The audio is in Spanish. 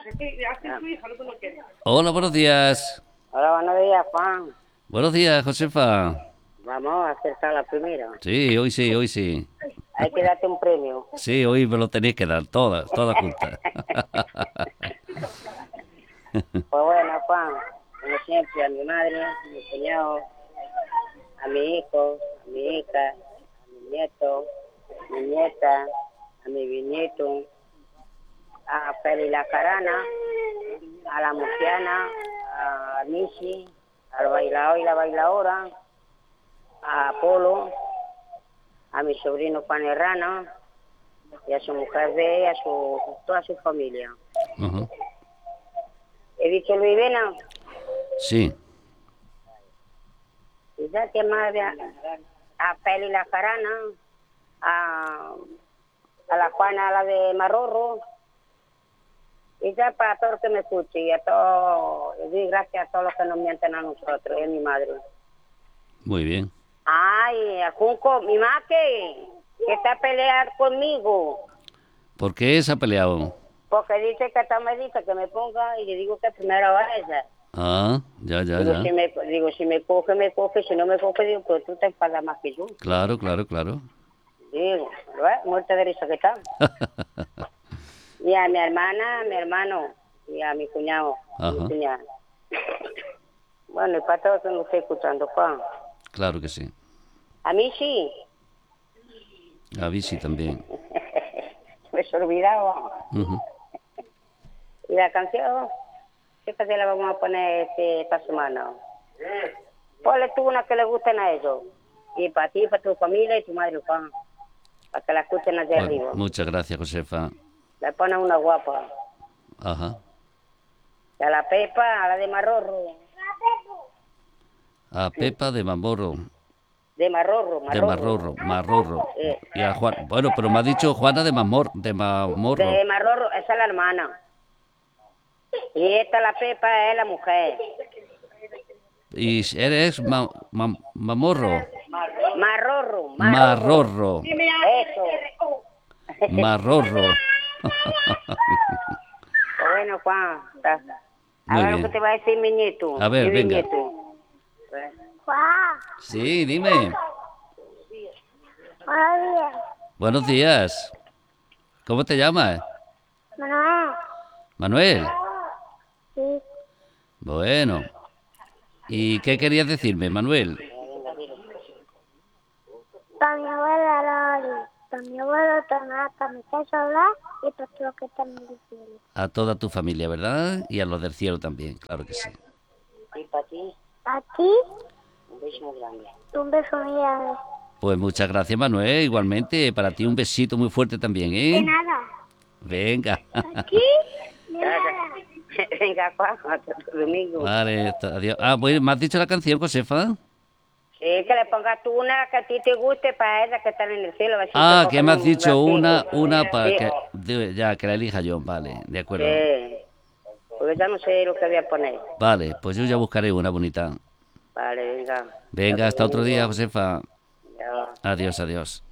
Hola, buenos días. Hola, buenos días, Juan. Buenos días, Josefa. Vamos a acertar la primera. Sí, hoy sí, hoy sí. Hay que darte un premio. Sí, hoy me lo tenéis que dar, todas juntas. Pues bueno, Juan, como siempre, a mi madre, a mi cuñado, a mi hijo, a mi hija, a mi nieto, a mi nieta, a mi bisnieto, a Feli la Carana, a la Murciana, a Nishi, al bailador y la bailadora, a Apolo, a mi sobrino Juan Herrano, y a su mujer B, y a toda su familia. Ujú. He dicho Luis Vena, Sí, y ya que más a Peli la Carana, a, a la Juana, la de Marrorro, y ya para todos los que me escuchen, y a todos, y doy gracias a todos los que nos mienten a nosotros, y a mi madre. muy bien. Ay, a Junco, mi madre que está a pelear conmigo, ¿Por qué se ha peleado? porque dice que hasta me dice que me ponga, y le digo que primero va ella. Ah, ya, ya, Digo, ya. si me coge, me coge. Si no me coge, digo, pues tú te enfadas más que yo. Claro, claro, claro. Digo, muerte de risa que está. Y a mi hermana, a mi hermano, y a mi cuñado, a mi Ajá, cuñada. Bueno, y para todos que nos esté escuchando, Juan. claro que sí. A mí sí. A Visi también. Me he olvidado. Ujú. Y la canción, ¿qué canción la vamos a poner esta semana? Ponle tú una que le gusten a ellos. Y para ti, para tu familia y tu madre, Juan. Para que la escuchen allá Pues arriba. muchas gracias, Josefa. Le ponen una guapa. Ajá. Y a la Pepa, a la de Marrorro. A Pepa de Mamorro, De Marrorro, de Marrorro. Marrorro, Marrorro. Eh, Y a Juan. Bueno, pero me ha dicho Juana de Mamorro. de Marrorro, esa es la hermana. Y esta, la Pepa, es la mujer. Y eres Mamorro. Marrorro, Marrorro. Marrorro. Eso. Marrorro. Bueno, Juan, a Muy ver lo que bien. te va a decir mi nieto, A mi ver, venga. bisnieto. Juan, Sí, dime. buenos días. Buenos días. ¿Cómo te llamas? Manuel, Manuel. sí, Bueno. ¿Y qué querías decirme, Manuel? para mi abuela Loli, para mi abuelo Tomás, para mi casa Solar y para todos los que están en el cielo. A toda tu familia, ¿verdad? Y a los del cielo también, claro que sí. ¿Y para ti? ¿A ti? Un beso muy grande. Un beso muy grande. Pues muchas gracias, Manuel. Igualmente, para ti un besito muy fuerte también, De ¿eh? nada. Venga. ¿Aquí? De nada. Venga, Juan, hasta el domingo. Vale, adiós. Ah, bueno, ¿me has dicho la canción, Josefa? Sí, que le pongas tú una que a ti te guste para ella que están en el cielo, a ver si te Ah, que cogen me has un dicho ratico. una para Sí, que... Ya, que la elija yo. Vale, de acuerdo. sí. Porque ya no sé lo que voy a poner. Vale, pues yo ya buscaré una bonita. Vale, venga. Hasta Venga, otro hasta otro día, domingo. Josefa. Ya. Adiós, adiós.